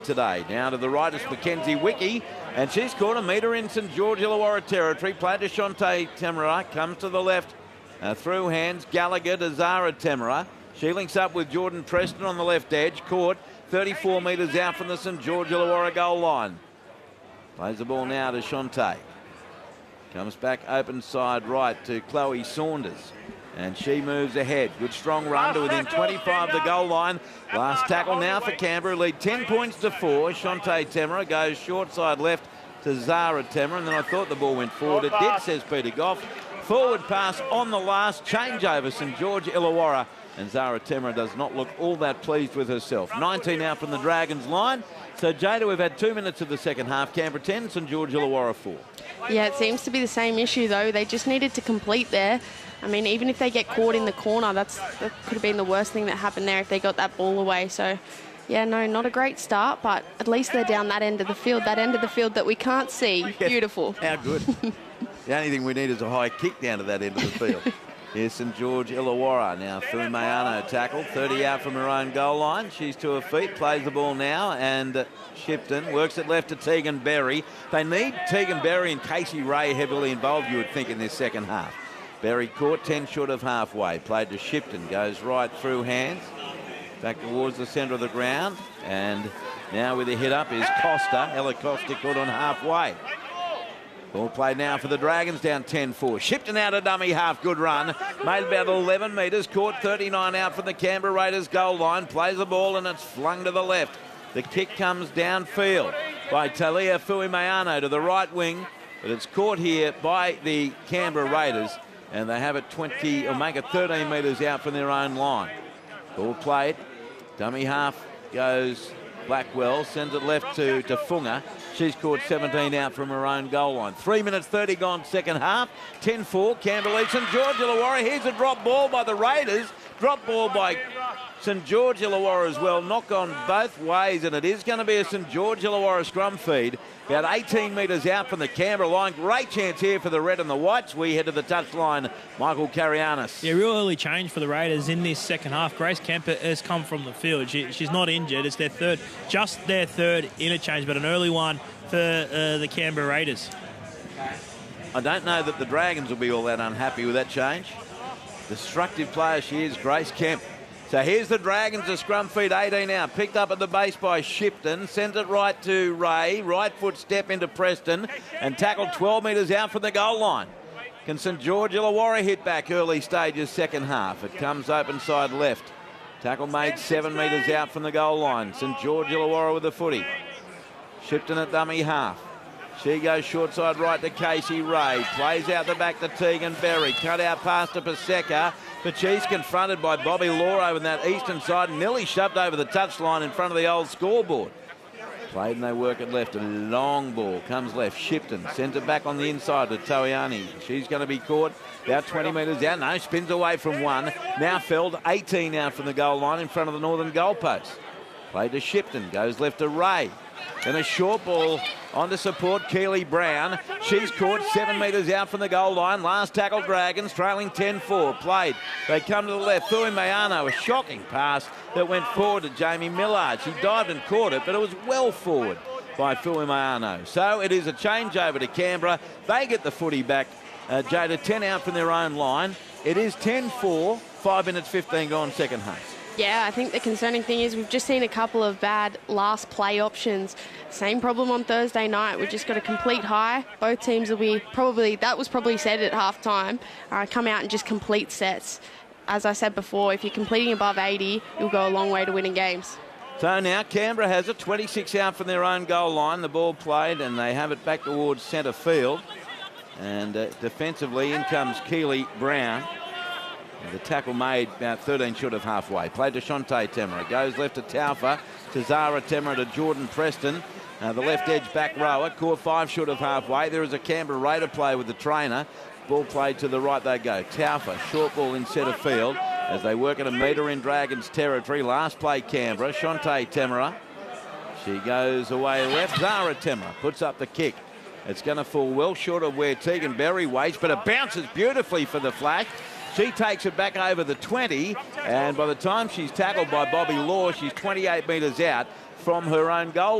today. Now to the right is Mackenzie Wickie, and she's caught a metre in St George Illawarra territory. Played to Shontae Temera, comes to the left, through hands, Gallagher to Zara Temera. She links up with Jordan Preston on the left edge, caught 34 metres out from the St George Illawarra goal line. Plays the ball now to Shontae. Comes back open side right to Chloe Saunders. And she moves ahead. Good strong run to within 25 of the goal line. Last tackle now for Canberra. Lead 10 points to 4. Shontae Temera goes short side left to Zara Temera. And then I thought the ball went forward. It did, says Peter Goff. Forward pass on the last changeover. St George Illawarra. And Zara Temera does not look all that pleased with herself. 19 out from the Dragons line. So, Jada, we've had 2 minutes of the second half. Canberra 10, St George Illawarra 4. Yeah, it seems to be the same issue, though. They just needed to complete there. I mean, even if they get caught in the corner, that could have been the worst thing that happened there if they got that ball away. So, yeah, no, not a great start, but at least they're down that end of the field, that we can't see. Yes. Beautiful. How good. The only thing we need is a high kick down to that end of the field. Here's St George Illawarra. Now Fuimayano tackled, 30 out from her own goal line. She's to her feet, plays the ball now, and Shipton works it left to Tegan Berry. They need Tegan Berry and Casey Ray heavily involved, you would think, in this second half. Berry caught 10 short of halfway. Played to Shipton, goes right through hands, back towards the centre of the ground, and now with a hit up is Costa. Ella Costa caught on halfway. Ball played now for the Dragons, down 10-4. Shipton out of dummy half, good run. Made about 11 metres, caught 39 out from the Canberra Raiders goal line. Plays the ball and it's flung to the left. The kick comes downfield by Talia Fuimayano to the right wing, but it's caught here by the Canberra Raiders, and they have it 20, or make it 13 metres out from their own line. Ball played, dummy half goes Blackwell, sends it left to Funga. She's caught 17 out from her own goal line. 3 minutes 30 gone second half. 10-4, Canberra leads St George Illawarra. Here's a drop ball by the Raiders. Drop ball by St George Illawarra as well. Knock on both ways, and it is going to be a St George Illawarra scrum feed. About 18 metres out from the Canberra line. Great chance here for the red and the whites. We head to the touchline, Michael Carianis. Yeah, real early change for the Raiders in this second half. Grace Kemper has come from the field. She's not injured. It's their third, just their third interchange, but an early one for the Canberra Raiders. I don't know that the Dragons will be all that unhappy with that change. Destructive player she is, Grace Kemp. So here's the Dragons, a scrum feed, 18 out. Picked up at the base by Shipton. Sends it right to Ray. Right foot step into Preston. And tackled 12 metres out from the goal line. Can St George Illawarra hit back early stages second half? It comes open side left. Tackle made 7 metres out from the goal line. St George Illawarra with the footy. Shipton at dummy half. She goes short side right to Casey Ray. Plays out the back to Tegan Berry. Cut out past to Paseka. But she's confronted by Bobby Law over that eastern side and nearly shoved over the touchline in front of the old scoreboard. Played and they work it left. A long ball comes left. Shipton sends it back on the inside to Toiani. She's going to be caught about 20 metres out. No, spins away from one. Now felled 18 out from the goal line in front of the northern goalpost. Played to Shipton. Goes left to Ray. Then a short ball on to support Keely Brown. She's caught 7 metres out from the goal line. Last tackle Dragons, trailing 10-4. Played. They come to the left. Fuimayano, a shocking pass that went forward to Jamie Millard. She dived and caught it, but it was well forward by Fuimayano. So it is a changeover to Canberra. They get the footy back. Jada, 10 out from their own line. It is 10-4, 5 minutes 15 gone second half. Yeah, I think the concerning thing is we've just seen a couple of bad last play options. Same problem on Thursday night. We've just got a complete high. Both teams will be that was probably said at halftime, come out and just complete sets. As I said before, if you're completing above 80, you'll go a long way to winning games. So now Canberra has it, 26 out from their own goal line. The ball played and they have it back towards centre field. And defensively, in comes Keely Brown. The tackle made about 13 short of halfway. Played to Shontae Temera. Goes left to Taufa, to Zara Temera, to Jordan Preston. The left edge back rower. Caught 5 short of halfway. There is a Canberra Raider play with the trainer. Ball played to the right they go. Taufa, short ball in centre field as they work at a metre in Dragons territory. Last play Canberra. Shontae Temera. She goes away left. Zara Temera puts up the kick. It's going to fall well short of where Tegan Berry waits, but it bounces beautifully for the Flash. She takes it back over the 20, and by the time she's tackled by Bobby Law, she's 28 metres out. from her own goal